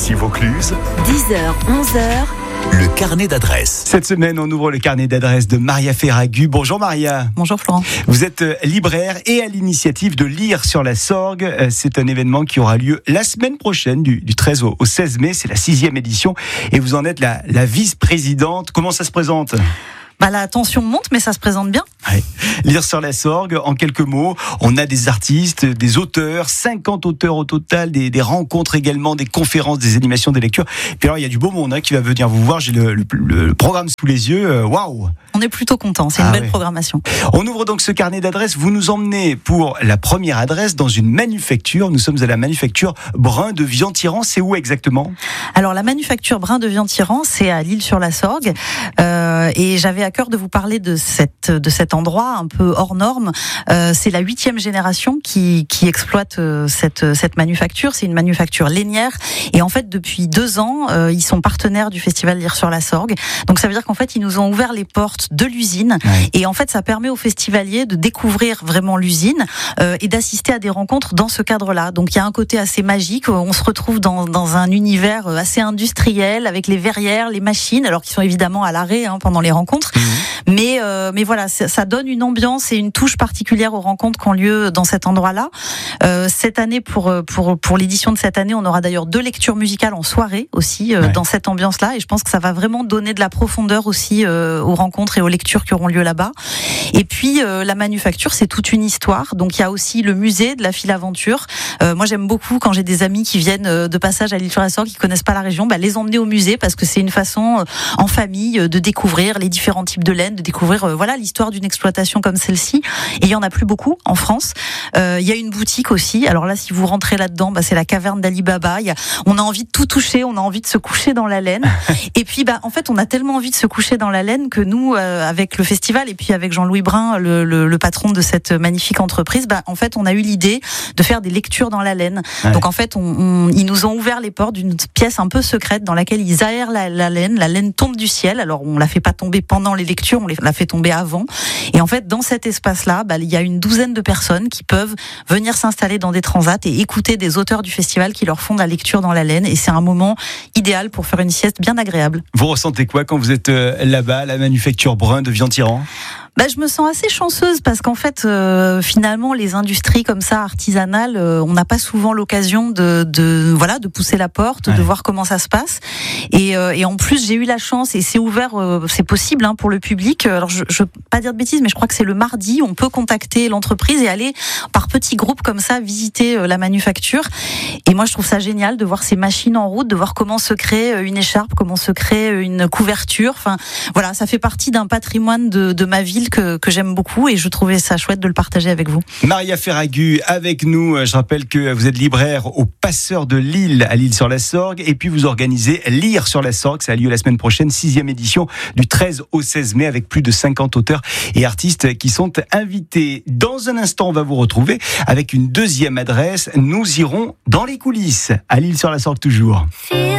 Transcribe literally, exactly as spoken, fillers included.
Ici Vaucluse, dix heures, onze heures. le carnet d'adresses. Cette semaine, on ouvre le carnet d'adresses de Maria Ferragu. Bonjour Maria. Bonjour Florent. Vous êtes libraire et à l'initiative de Lire sur la Sorgue. C'est un événement qui aura lieu la semaine prochaine, du, du treize au seize mai. C'est la sixième édition et vous en êtes la, la vice-présidente. Comment ça se présente ? Bah, la tension monte, mais ça se présente bien. Ouais. Lire sur la Sorgue, en quelques mots, on a des artistes, des auteurs, cinquante auteurs au total, des, des rencontres également, des conférences, des animations, des lectures. Puis alors, il y a du beau monde hein, qui va venir vous voir. J'ai le, le, le programme sous les yeux. Waouh! On est plutôt contents, c'est une Ah belle ouais. programmation. On ouvre donc ce carnet d'adresses. Vous nous emmenez pour la première adresse dans une manufacture. Nous sommes à la manufacture Brun de Vian-Tyran. C'est où exactement ? Alors, la manufacture Brun de Vian-Tyran, c'est à l'Île-sur-la-Sorgue. Euh, et j'avais à cœur de vous parler de, cette, de cet endroit un peu hors norme. Euh, c'est la huitième génération qui, qui exploite euh, cette, cette manufacture. C'est une manufacture lainière. Et en fait, depuis deux ans, euh, ils sont partenaires du festival Lire sur la Sorgue. Donc, ça veut dire qu'en fait, ils nous ont ouvert les portes de l'usine. Ouais. Et en fait, ça permet aux festivaliers de découvrir vraiment l'usine euh, et d'assister à des rencontres dans ce cadre-là. Donc, il y a un côté assez magique. On se retrouve dans, dans un univers assez industriel avec les verrières, les machines, alors qu'ils sont évidemment à l'arrêt hein, pendant les rencontres. Mmh. Mais, euh, mais voilà, ça, ça donne une ambiance et une touche particulière aux rencontres qui ont lieu dans cet endroit-là. Euh, cette année, pour, pour, pour l'édition de cette année, on aura d'ailleurs deux lectures musicales en soirée aussi euh, ouais. dans cette ambiance-là. Et je pense que ça va vraiment donner de la profondeur aussi euh, aux rencontres et aux lectures qui auront lieu là-bas. Et puis, euh, la manufacture, c'est toute une histoire. Donc, il y a aussi le musée de la Philaventure. Euh, moi, j'aime beaucoup quand j'ai des amis qui viennent de passage à l'Île-sur-la-Sorgue, qui connaissent pas la région, bah, les emmener au musée parce que c'est une façon, euh, en famille, de découvrir les différents types de laine, de découvrir euh, voilà l'histoire d'une exploitation comme celle-ci. Et il y en a plus beaucoup en France. Euh, il y a une boutique aussi. Alors là, si vous rentrez là-dedans, bah, c'est la caverne d'Ali Baba. Il y a, on a envie de tout toucher, on a envie de se coucher dans la laine. Et puis, bah, en fait, on a tellement envie de se coucher dans la laine que nous, euh, avec le festival et puis avec Jean-Louis Brun, le, le, le patron de cette magnifique entreprise, bah, en fait, on a eu l'idée de faire des lectures dans la laine. Ouais. Donc en fait, on, on, ils nous ont ouvert les portes d'une pièce un peu secrète dans laquelle ils aèrent la, la laine. La laine tombe du ciel. Alors on la fait pas tomber pendant les lectures, on la fait tomber avant. Et en fait, dans cet espace-là, bah, il y a une douzaine de personnes qui peuvent venir s'installer dans des transats et écouter des auteurs du festival qui leur font de la lecture dans la laine. Et c'est un moment idéal pour faire une sieste bien agréable. Vous ressentez quoi quand vous êtes euh, là-bas, à la manufacture Brun de Vian-Tyran ? Bah, je me sens assez chanceuse parce qu'en fait, euh, finalement, les industries comme ça, artisanales, euh, on n'a pas souvent l'occasion de, de, voilà, de pousser la porte, ouais. de voir comment ça se passe. Et, euh, et en plus, j'ai eu la chance et c'est ouvert, euh, c'est possible hein, pour le public. Alors, je ne veux pas dire de bêtises, mais je crois que c'est le mardi. On peut contacter l'entreprise et aller par petits groupes comme ça visiter euh, la manufacture. Et moi, je trouve ça génial de voir ces machines en route, de voir comment se crée une écharpe, comment se crée une couverture. Enfin, voilà, ça fait partie d'un patrimoine de, de ma ville que, que j'aime beaucoup et je trouvais ça chouette de le partager avec vous. Maria Ferragu avec nous. Je rappelle que vous êtes libraire au Passeur de Lille à l'Île-sur-la-Sorgue et puis vous organisez Lire sur la Sorgue. Ça a lieu la semaine prochaine, sixième édition du treize au seize mai avec plus de cinquante auteurs et artistes qui sont invités. Dans un instant, on va vous retrouver avec une deuxième adresse. Nous irons dans les coulisses à l'Île-sur-la-Sorgue toujours.